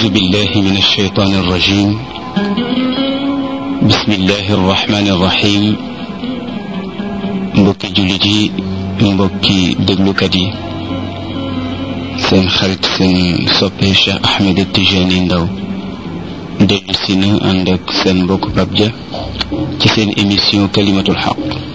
أعوذ بالله من الشيطان الرجيم بسم الله الرحمن الرحيم mbokki jullit yi mbokki déglukat yi seen xarit seen soppe Cheikh Ahmed Tijani Ndaw dellu si na ànd ak seen mbokk Pape Dia ci seen émission kalimatul xaq